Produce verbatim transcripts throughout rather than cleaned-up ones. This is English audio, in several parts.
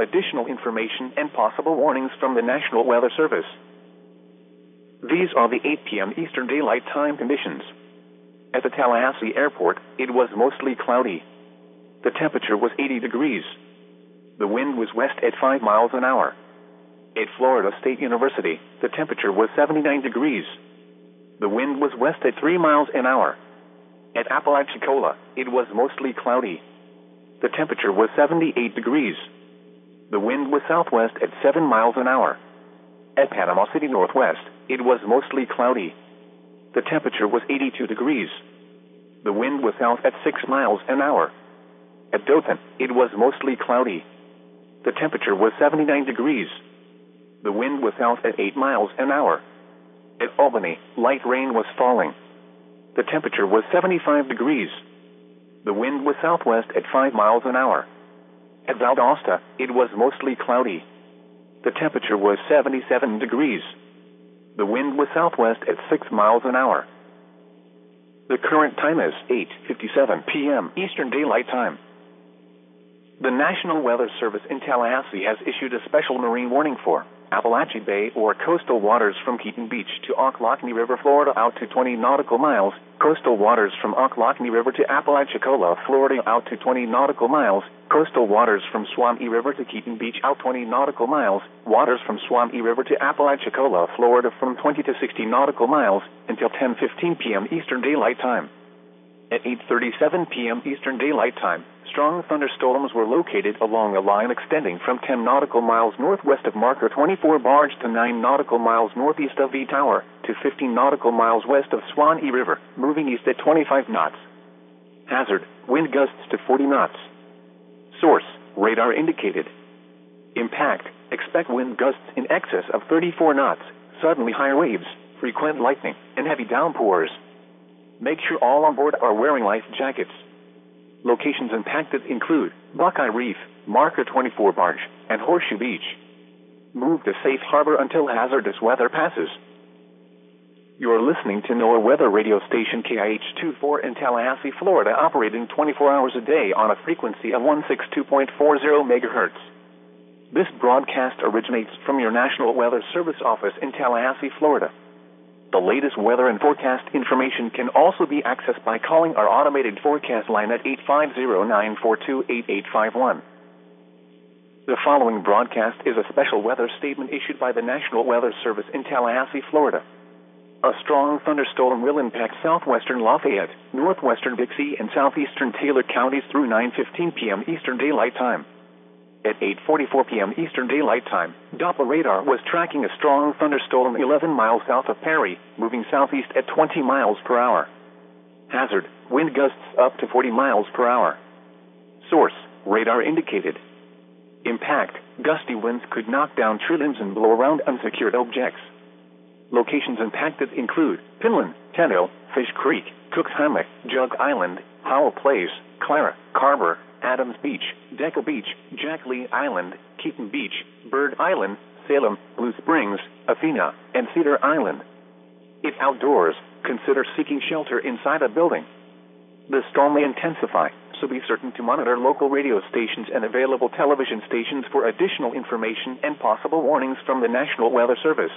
for additional information and possible warnings from the National Weather Service. These are the eight p m Eastern Daylight Time conditions. At the Tallahassee Airport, it was mostly cloudy. The temperature was eighty degrees. The wind was west at five miles an hour. At Florida State University, the temperature was seventy-nine degrees. The wind was west at three miles an hour. At Apalachicola, it was mostly cloudy. The temperature was seventy-eight degrees. The wind was southwest at seven miles an hour. At Panama City Northwest, it was mostly cloudy. The temperature was eighty-two degrees. The wind was south at six miles an hour. At Dothan, it was mostly cloudy. The temperature was seventy-nine degrees. The wind was south at eight miles an hour. At Albany, light rain was falling. The temperature was seventy-five degrees. The wind was southwest at five miles an hour. At Valdosta, it was mostly cloudy. The temperature was seventy-seven degrees. The wind was southwest at six miles an hour. The current time is eight fifty-seven p m Eastern Daylight Time. The National Weather Service in Tallahassee has issued a special marine warning for Apalachee Bay or coastal waters from Keaton Beach to Ocklawahamie River, Florida out to twenty nautical miles, coastal waters from Ocklawahamie River to Apalachicola, Florida out to twenty nautical miles, coastal waters from Suwannee River to Keaton Beach out twenty nautical miles, waters from Suwannee River to Apalachicola, Florida from twenty to sixty nautical miles, until ten fifteen p m Eastern Daylight Time. At eight thirty-seven p m Eastern Daylight Time, strong thunderstorms were located along a line extending from ten nautical miles northwest of Marker twenty-four Barge to nine nautical miles northeast of E Tower to fifteen nautical miles west of Suwannee River, moving east at twenty-five knots. Hazard, wind gusts to forty knots. Source, radar indicated. Impact, expect wind gusts in excess of thirty-four knots, suddenly higher waves, frequent lightning, and heavy downpours. Make sure all on board are wearing life jackets. Locations impacted include Buckeye Reef, Marker twenty-four Barge, and Horseshoe Beach. Move to safe harbor until hazardous weather passes. You are listening to NOAA Weather Radio Station K I H twenty-four in Tallahassee, Florida, operating twenty-four hours a day on a frequency of one sixty-two point four zero megahertz. This broadcast originates from your National Weather Service office in Tallahassee, Florida. The latest weather and forecast information can also be accessed by calling our automated forecast line at eight five zero, nine four two, eight eight five one. The following broadcast is a special weather statement issued by the National Weather Service in Tallahassee, Florida. A strong thunderstorm will impact southwestern Lafayette, northwestern Dixie, and southeastern Taylor counties through nine fifteen p m Eastern Daylight Time. At eight forty-four p m Eastern Daylight Time, Doppler radar was tracking a strong thunderstorm eleven miles south of Perry, moving southeast at twenty miles per hour. Hazard, wind gusts up to forty miles per hour. Source, radar indicated. Impact, gusty winds could knock down tree limbs and blow around unsecured objects. Locations impacted include Pinland, Tennille, Fish Creek, Cook's Hammock, Jug Island, Howell Place, Clara, Carver, Adams Beach, Decker Beach, Jack Lee Island, Keaton Beach, Bird Island, Salem, Blue Springs, Athena, and Cedar Island. If outdoors, consider seeking shelter inside a building. The storm may intensify, so be certain to monitor local radio stations and available television stations for additional information and possible warnings from the National Weather Service.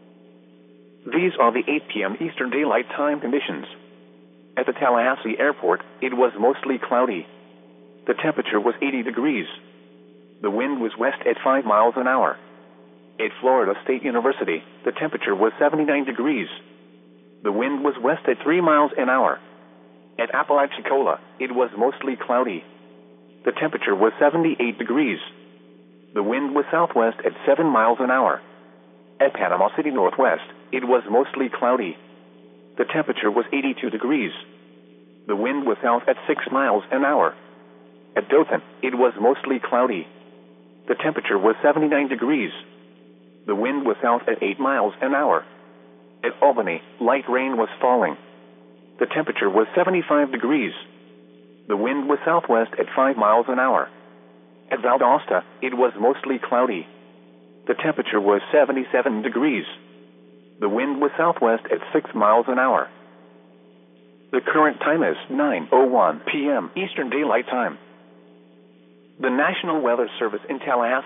These are the eight p m Eastern Daylight Time conditions. At the Tallahassee Airport, it was mostly cloudy. The temperature was eighty degrees. The wind was west at five miles an hour. At Florida State University, the temperature was seventy-nine degrees. The wind was west at three miles an hour. At Apalachicola, it was mostly cloudy. The temperature was seventy-eight degrees. The wind was southwest at seven miles an hour. At Panama City Northwest, it was mostly cloudy. The temperature was eighty-two degrees. The wind was south at six miles an hour. At Dothan, it was mostly cloudy. The temperature was seventy-nine degrees. The wind was south at eight miles an hour. At Albany, light rain was falling. The temperature was seventy-five degrees. The wind was southwest at five miles an hour. At Valdosta, it was mostly cloudy. The temperature was seventy-seven degrees. The wind was southwest at six miles an hour. The current time is nine oh one p m Eastern Daylight Time. The National Weather Service in Tallahassee